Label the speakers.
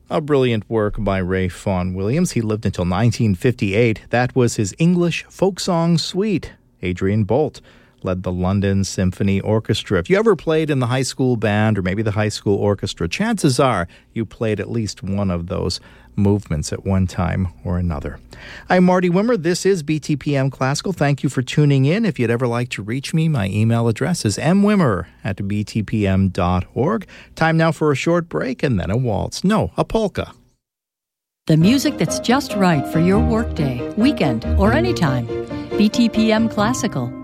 Speaker 1: A brilliant work by Ray Vaughan Williams. He lived until 1958. That was his English folk song suite. Adrian Bolt led the London Symphony Orchestra. If you ever played in the high school band or maybe the high school orchestra, chances are you played at least one of those movements at one time or another. I'm Marty Wimmer. This is BTPM Classical. Thank you for tuning in. If you'd ever like to reach me, my email address is mwimmer@btpm.org. Time now for a short break and then a waltz. No, a polka.
Speaker 2: The music that's just right for your workday, weekend, or anytime. BTPM Classical.